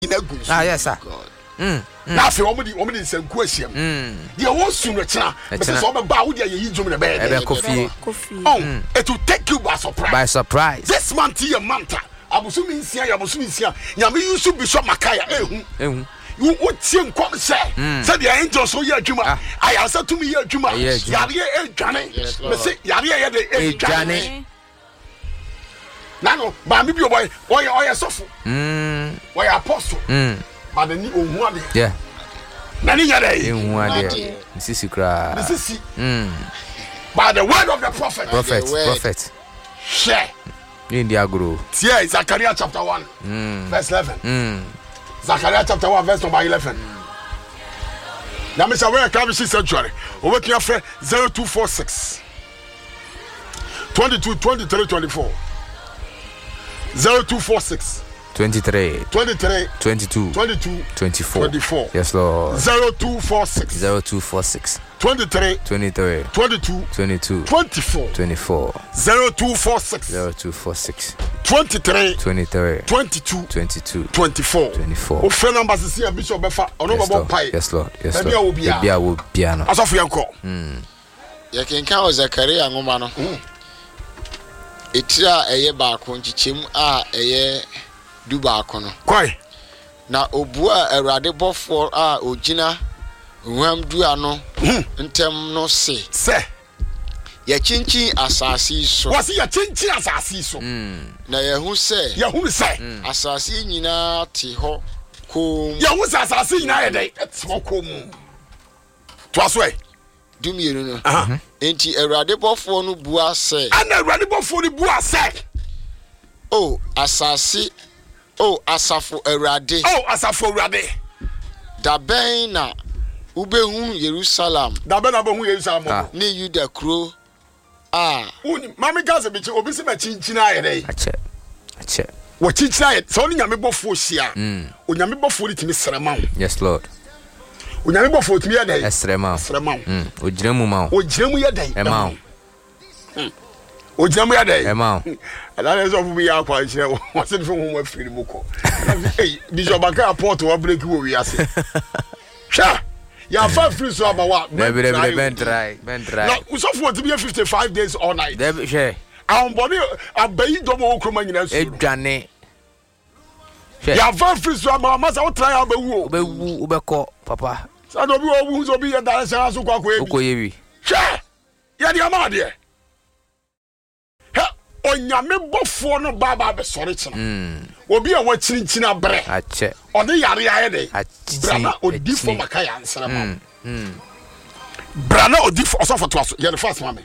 yes sir. Na afi omudi nsanku ahyiam. They won soon no chena. But so be ba wo dia yi dwom na be. Kofi. Oh, it will take you by surprise. By surprise. This month here month. Abusumi nsia. Nyame yusu Bishop Makaya ehu. You tie nkom say the angels so ye adwuma. I answer to me ye adwuma. Yare edwane. Me say yare ye de edwane. Nano, ba mi bi boy, oye sofo. Oye apostle. But the new one. Yeah. Nani yare. Enwade. Misisi kra. Misisi. By the word of the prophet. Prophet. Share. In the agro. Here is Zechariah chapter 1, verse 11. Zechariah chapter 1, verse number 11. Now, Mr. Where can we see sanctuary? Over here, 0246 22 23 24. 0246 23 22 24. Yes, Lord. 0246 23 22 24. 0246 23 22 24. O phone number is here, Bishop Befa. Yes, Lord. Bia will be an Asafu yanko. You can count Zechariah ngoma no. Etira eye ba ko nchichim a eye du ba ko no. Kwai. Na obua Awurade bofo a ogina nwam du ano ntem no se ya chinchin asasi so wasi ya chinchin asasi so na yehu se asasi nyina te ho kom yehu se asasi nyina ye dey te ho kom to aso e dumienu no enti Awurade bofo no bua se ana Awurade bofo no bua se asasi asafo Awurade da ben na Ubehu Jerusalem. Dabena behu Jerusalem. Ni Yuda kro. Uni mami gaze bichi obi se ma chinchina ayede. Ache. Wo chinchina ayede. So ni nyame bofo hia. Onyame bofo ri timi srema wo. Yes Lord. Onyame bofo timi ye dey. Srema wo. Ogiramu ma wo. Ogiramu ye dey. Ema wo. Ogiramu ye dey. Ema wo. Ala so fu bi ya kwa hire wo. Wo se fu ho afiri mu ko. Hey, Bishop Baka port wo break wo wi ase. Sha. Ya fa free so about what? Ben try. Now, we so for to be 55 days all night. Deb share. Our body abayi domo okuma nyina so. Edwane. Ya fa free so about masa we try abawu. Obewu obeko papa. Sa do bi owu so bi ya direction aso kwa kwa ebi. Okoyewi. Hwe. Ya di ama de. He onyame bofo no baba be sori china. Obi a wa chinchina bre. Ache. Ode yare ayede. Brana odi for makaya ansana ma. Brana odi for so for to aso. Ya the first mama.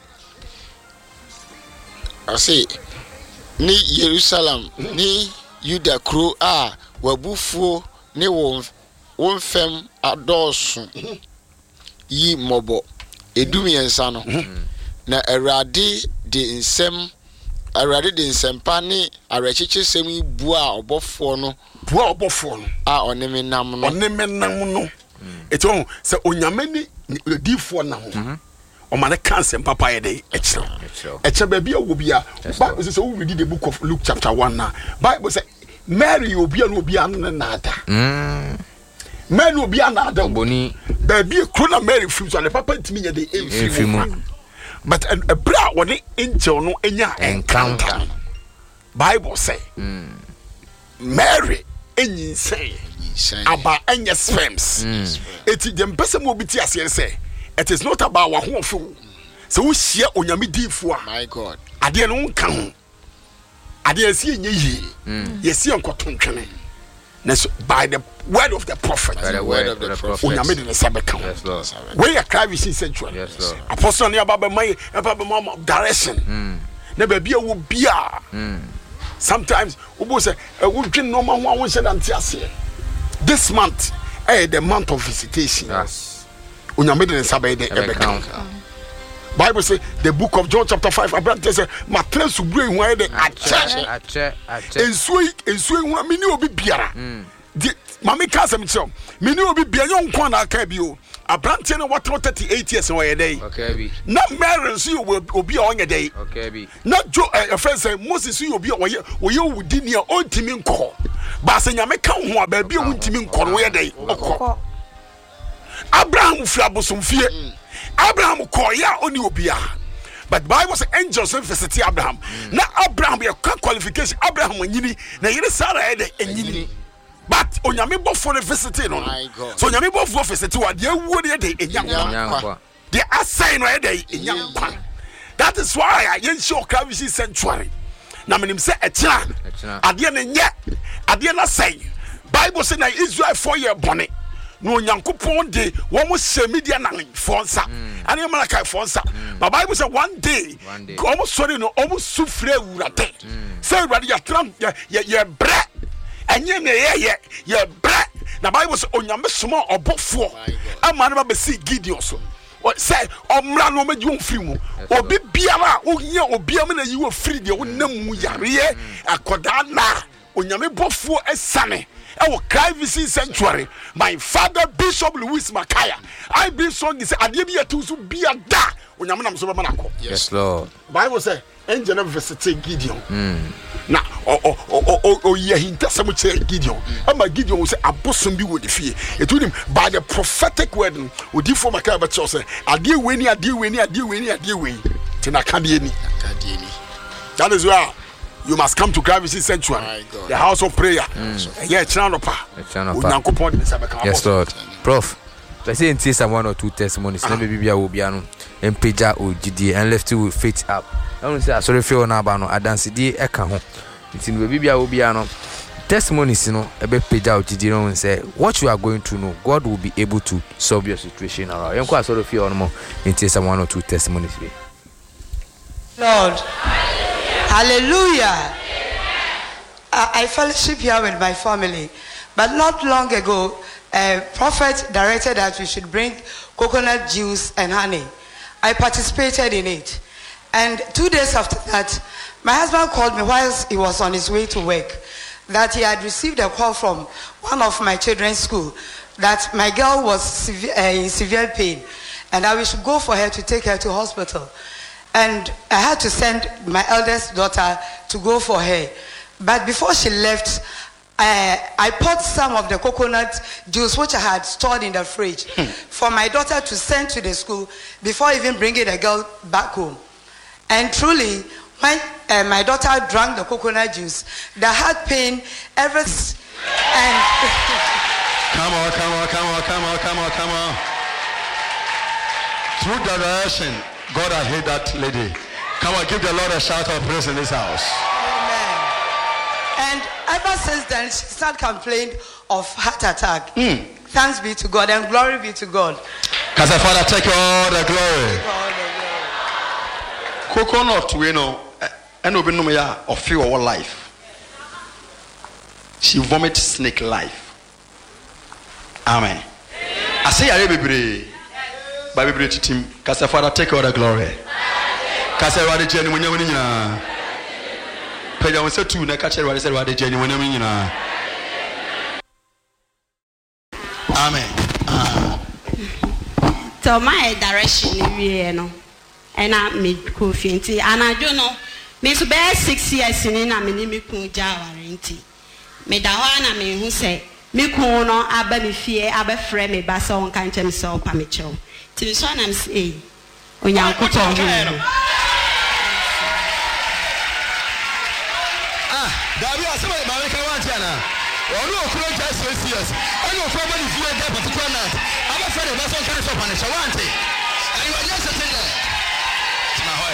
I say ni Jerusalem ni Yuda kro wabufuo ni won fem adosu yi mobo edumiensa no na Awurade de nsempa ni arechiche semi bua obofo no oneme nam no eto se onyame ni difo na ho o mane cancer papa ye dey eche bia wo bia Bible say we read the book of Luke chapter 1 na Bible say Mary obi an na ada Mary obi an ada boni bia krona Mary free so le papa ntimi ye dey enfimu but a bra woni angel no enya encounter Bible say Mary enyin say about enya sperms it dem person mo biti ase say it is not about wa ho fo so wo hia onyame difo my God ade no nka ho ade asi enye yi yesi enkotontwene by the word of the prophet onyame de sabeka where you cry vision sanctuary apostle ne ababa mai ababa direction na ba bia wo bia sometimes wo say wo dwen no ma ho awon se dante ase this month the month of visitation onyame de sabeka de ebeka Bible say the book of John chapter 5 Abraham says matre subure hu de ache ensuo hu amini obi biara mami kasem chom me ni obi bia yon kwa na aka bi o abrante no what 38 years no ye dey okay bi na Mary so obi a onye dey okay bi na jo friend say Moses so obi a oye wudi ni a ontimi nkọ ba se nyame ka ho a ba bi ontimi nkọ no ye dey okọ Abraham fi abosomfie Abraham ko ya oni obi a but Bible say angels visit Abraham na Abraham ye qualification Abraham nyini na yire Sarah ye dey nyini but onyame bofo ne visit no so onyame bofo visit wa de awuo de enyankwa de assign no de enyankwa. That is why I ensure Kravishi sanctuary na menim say etia ade ne nye ade na say Bible say na Israel 4 year bone no nyankopon de wo mo se media nan fonsa ane malaka fonsa but Bible say one day almost sorry no almost sufre wurate say wurade ya tram ye bre enye me ye bre na Bible say onyame somo obofo ama na be see Gideon so say omra no meji on free mu obi biara ohia obiam na yiwo free de wonam mu yare akoda na onyame bofo esane ewo Kravishi sanctuary. My father Bishop Louis Makaya I be song is ade bi atu so bia da onyame nam so be manako. Yes Lord. Bible say angel visited Gideon na o ye hinta some Gideon ama Gideon say abosom bi wo de fie etunim by the prophetic word odi for Makaya be say ade we ni tina kade ni. That is why you must come to Kravishi sanctuary, the house of prayer. Yeah, yes, Lord. Prof, let's say in some 1 or 2 testimonies. Let me be Obiano and Peja or GD and left you with faith up. I don't say, sorry, feel on Abano, I dance the Eka. It's in Bibia Obiano. Testimonies, you know, a bit Peja or GD and say, what you are going to know, God will be able to solve your situation around. I'm quite sorry, feel on more in some 1 or 2 testimonies. Lord. Hallelujah. I fellowship here with my family, but not long ago, a prophet directed that we should bring coconut juice and honey. I participated in it. And 2 days after that, my husband called me whilst he was on his way to work that he had received a call from one of my children's school that my girl was in severe pain and that we should go for her to take her to hospital. And I had to send my eldest daughter to go for her. But before she left, I poured some of the coconut juice which I had stored in the fridge for my daughter to send to the school before even bringing the girl back home. And truly, when my daughter drank the coconut juice, the heart pain, everything. And come on. Through direction. God, I hate that lady. Come on, give the Lord a shout of praise in this house. Amen. And ever since then, she's not complained of heart attack. Thanks be to God and glory be to God. Because the Father take all the glory. Coconut, you know, and we know of your life. She vomit snake life. Amen. I say, I baby. Bible bridge team, Casa Father, take all the glory. Casa Radi Jenny when you're winning. Pedro was a two, Nakacha Radi Jenny when you're winning. Amen. So my direction is and I made coffee and I don't know. Miss Bear 6 years in a minimic Java. Me Dawana me who say, Mikuno, Abba me fear, Abba frame me, Basson can't himself, Pamicho. To son I'm saying, when you're put on here. Dabi asema America wantiana. Onu okuro just 6 years. Onu okuro body fear that particular night. I'm afraid the person carry so punish wanti. And you are just sitting there. Na hoy.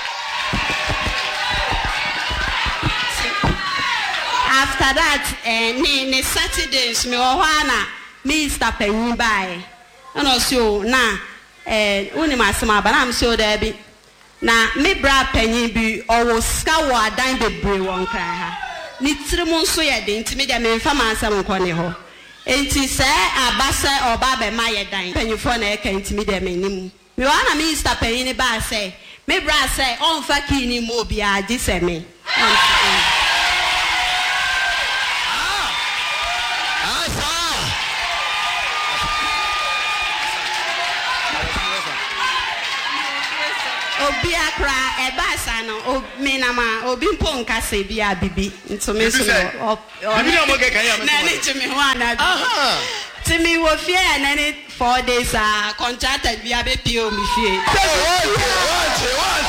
After that, ni Saturdays me ohana me stop and buy. And also na uni masema but I'm sure there be na me bra penny bi owo ska wa dan bebre won kran ha ni tirimu nso ye de ntimi de me mfa mansam nko ne ho enti se abasa oba be ma ye dan penny fo na e kan ntimi de me nim me wa na minister penny ni ba se me bra se on fa kini mo bi agi se me Asa obi akra ebasa no me na ma obi mpo nkase bi abibi nto me so no bibi na mo ke kan ya me na ni chimi ho ana timi wo fie na ni 4 days contracted bi abepi o mi fie What?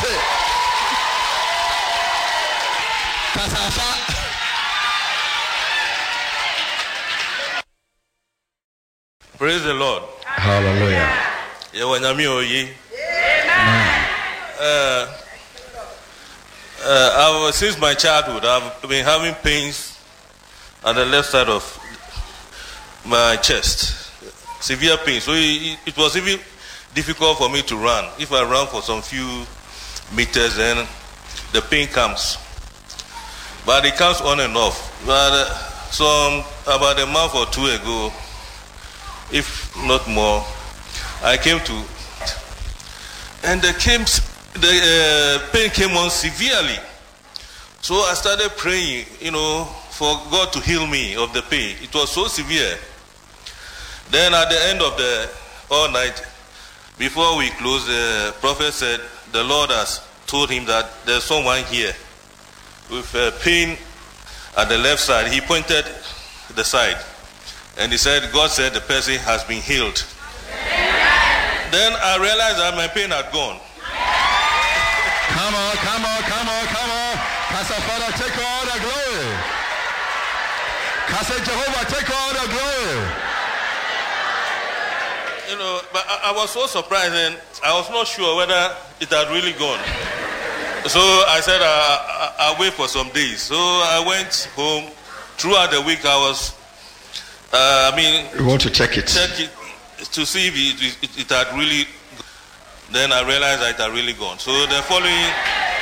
Kasafa. Praise the Lord. Hallelujah. Since my childhood, I've been having pains at the left side of my chest, severe pain. So it was even difficult for me to run. If I run for some few meters, then the pain comes. But it comes on and off. But about a month or two ago, if not more, I came to, and the pain came on severely. So I started praying, for God to heal me of the pain. It was so severe. Then at the end of the all night, before we closed, the prophet said the Lord has told him that there's someone here with pain at the left side. He pointed the side. And he said, God said the person has been healed. Then I realized that my pain had gone. Come on. Casa Father, take all the glory. Casa Jehovah, take all the glory. But I was so surprised and I was not sure whether it had really gone. So I said, I'll wait for some days. So I went home. Throughout the week, I was you want to check it to see if it had really. Then I realized that it had really gone. So the following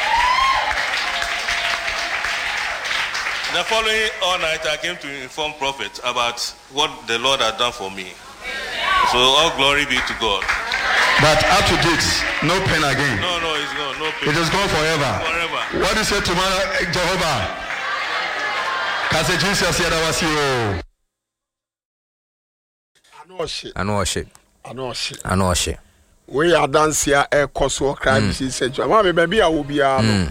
all night, I came to inform Prophet about what the Lord had done for me. So all glory be to God. But up to date, no pain again. No, it's gone. No pain. It is gone forever. What do you say tomorrow, Jehovah? Because Jesus said I was here. I know shit. We are dancing a coso crime. She said, "Mamma, baby, I will be when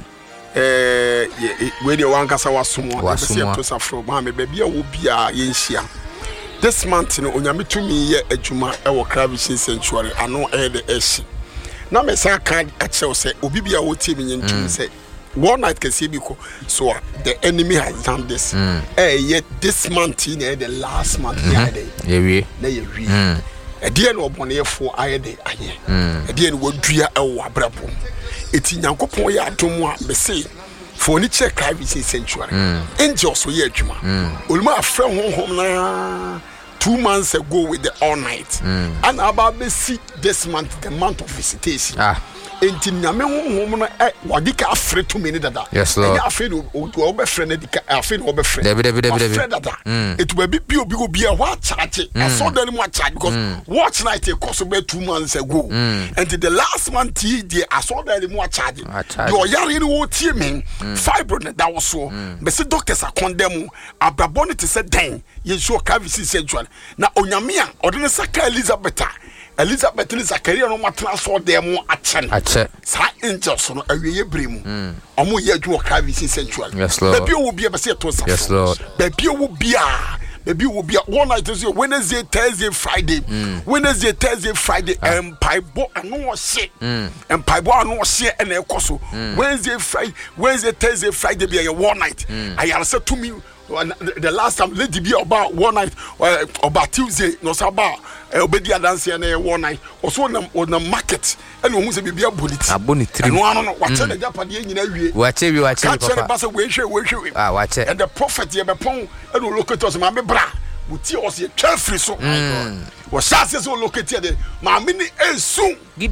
you want Casa was someone to suffer. Mamma, baby, I will be a Yensia. This month, Onyami to me, a Juma, our crime sanctuary. I know the S. Now, my son can't actually say, Obibia will team in to say, one night can see because so the enemy has done this. Yet this month, the last month, a dear no bonnet for I day. A dear would dear our brabum. It's in Yanko ya to moi, be say, for nature privacy sanctuary. Angels so yet, Juma. Ulma friend home 2 months ago with the all night. And about the seat this month, the month of visitation. Enti nyame honhom no wadika afre to me dada. Yes Lord. Afre no o be frɛ na dika afre no o be frɛ. David. Dada. It will be bi obi a wa charge. I saw them more charge because watch night it cost about 2 months ago. And the last month I saw them more charge. Your yari no tie me fibroid that was so. Be say doctors are condemn abraboni te say den. Ye show cavity sexual. Na onyame a odene saka Elizabeth is a career no matter so them more action. Sa angels no awie bremu. Omo ye adwo cavity sensual. Yes Lord. Baby will be a say to say. Yes Lord. Baby will be one night is Wednesday, Thursday, Friday. Wednesday, Thursday, Friday and Paibo and no shit. And Paibo and no shit and a coso. Wednesday, Thursday, Friday be a one night. I answer to me the last time lady be about one night about Tuesday no about obedia dance and one night also on the market and who say be abonity and no what the japade nyina wie watch papa we watch and the prophet ye be pon and locate us ma me bra wuti os ye twa free so was so locate the ma me ni ensu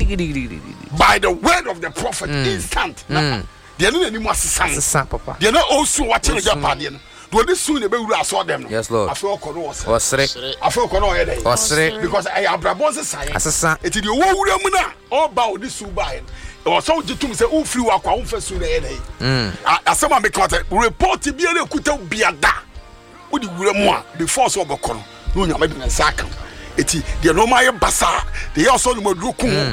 by the word of the prophet instant they no any more assistant papa they no also watching the japade no do soon the be saw them. Yes Lord. I feel kono was I feel kono here osre because I abrabonse science asesa it the wo wura mu na all bow this su buy or so jitum say o free wa kwa wo fa su na here asema make report bi na kuta biada wo di wura mu a before so obokono no nyame de saka eti the normal basa they also no madruku